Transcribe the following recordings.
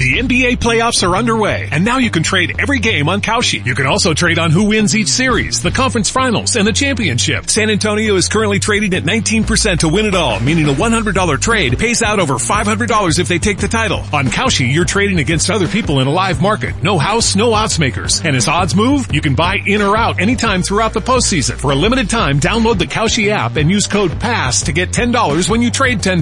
The NBA playoffs are underway, and now you can trade every game on Kalshi. You can also trade on who wins each series, the conference finals, and the championship. San Antonio is currently trading at 19% to win it all, meaning a $100 trade pays out over $500 if they take the title. On Kalshi, you're trading against other people in a live market. No house, no odds makers. And as odds move, you can buy in or out anytime throughout the postseason. For a limited time, download the Kalshi app and use code PASS to get $10 when you trade $10.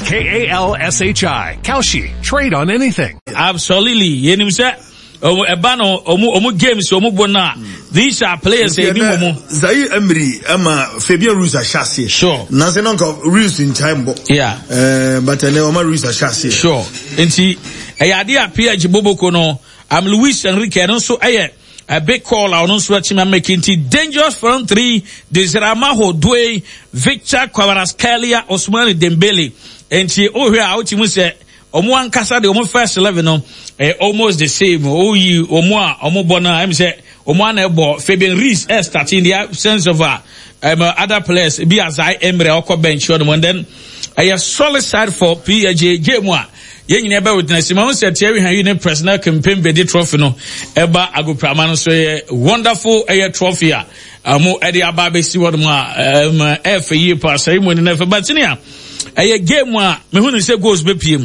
Kalshi. Kalshi. Trade on anything. Absolutely. Yenim say ebano omu games omu bona. These are players anymore. Zaire Emery Fabian Ruiz a chassis. Sure. Nancy nonko Ruiz in time. Yeah. But Oma Ruiz a chassis. Sure. Enti ayade appear Jiboboko no. I'm Luis Enrique and also a big call on Swatchima making dangerous front three. Desiramaho Dway, Victor Kvaratskhelia, Ousmane Dembele. And she here out say Omo Ankasa the Omo first 11 almost the same. Oh you Omo Bona I'm say Omo Nebo Fabian Ruiz starting the absence of other players be as I Emre Oko bench on one then a solid side for PSG game one. Yen never witness him said Thierry Henry personal campaign bedi trophy no eba agopama no so wonderful trophy mo e dey aba si won ma for year pass e mo na for but nia game a me hu ni say goals be piem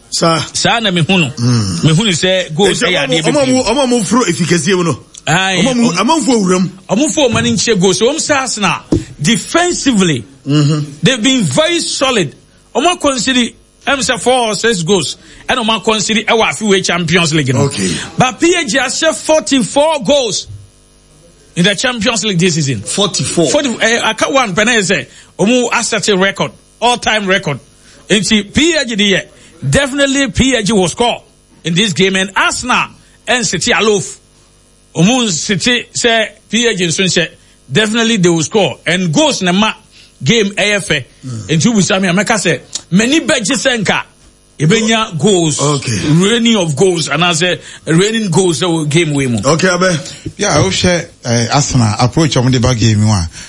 sa na me hu no me hu ni say goals e ade be piem omo fro efficacy no omo fo mani nche goals so stars na defensively they've been very solid omo consider I'm say 4 or 6 goals. And no man consider our FIWA Champions League. Okay. But PSG has set 44 goals in the Champions League this season. 44. I can't one penny say omu asset record, all-time record. And see PSG definitely PSG will score in this game. And Arsenal and City alof. Omu City say PSG say definitely they will score. And goals na ma game AFA. And you will say America say many badges senka ibenya goals. Okay. Raining of goals and as a raining goals game we mo. Okay, abe. Yeah, I will share Arsenal approach on the back game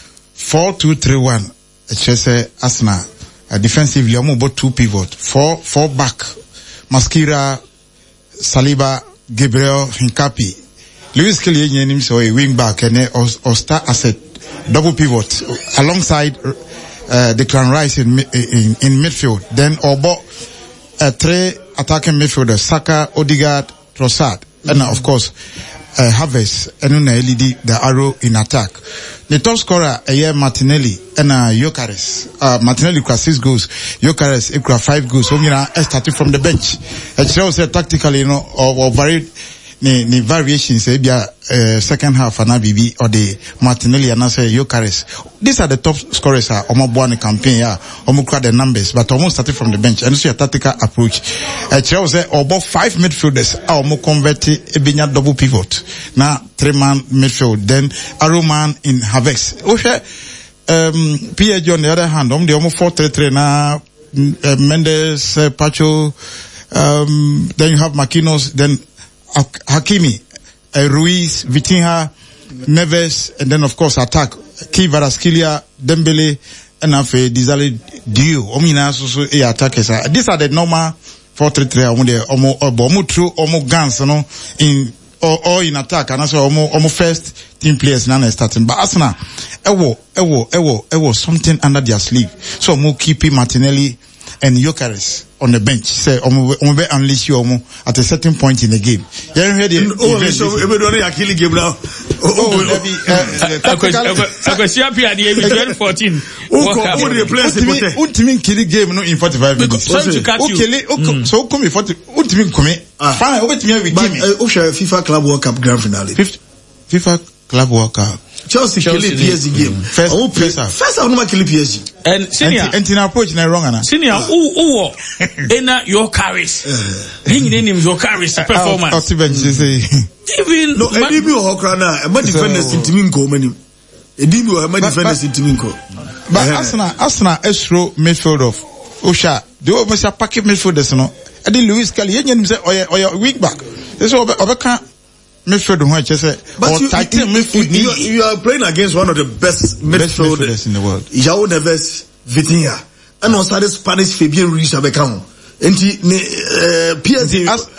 4-2-3-1. Just Arsenal defensively I'm about 2 pivot, 4 back. Masquera, Saliba, Gabriel, Hincapi. Luis Kelly name so a wing back and or start as a double pivot alongside Declan Rice in midfield. Then Obo 3 attacking midfielders, Saka, Odegaard, Trossard, and of course Havertz and LED the arrow in attack. The top scorer Martinelli and Gyökeres. Martinelli got 6 goals, Gyökeres got 5 goals. So started from the bench. It shows tactically, or varied ni variations second half and BB or the Martinelli and Gyökeres. These are the top scorers omo buane campaign omo crowd the numbers but almost started from the bench and so a tactical approach. Chelsea about 5 midfielders omo convert a double pivot. Now 3-man midfield then Arrowman in Havertz. PSG on the other hand the almost 4-3-3 now Mendes, Pacho, then you have Marquinhos, then Hakimi, Ruiz, Vitinha, Neves, and then of course attack Kvaratskhelia, Dembele, and Afe, Dizale, Dio. Omina so attackers. These are the normal 4-3-3. Omo true, omo guns, in or in attack, and also omo first team players now starting. But Arsenal, ewo something under their sleeve. So omo keep Martinelli and Gyökeres on the bench. Say, omo be unleash you at a certain point in the game. You heard the so everybody are killing game now. Ultimate killing game no in 45 minutes. So come 40. Ultimate come. Fine, over to me with Jimmy. FIFA Club World Cup grand finale. FIFA Club World Cup. Chelsea kill PSG game. First half no kill PSG. And senior in approach na wrong ana. Senior who ena Gyökeres. Him name Gyökeres performance. Even no Edimi o hokra na e ma defenders intimi nko mani. Edimi o ma defenders intimi nko. But Arsenal extra midfield of Osha. They almost a packet midfielders no. E di Luis Kelly yen say oya weak back. This obeka midfield who just say you are playing against one of the best midfielders in the world. João Neves, Vitinha, and also the Spanish Fabian Ruiz abekam. Enti PSG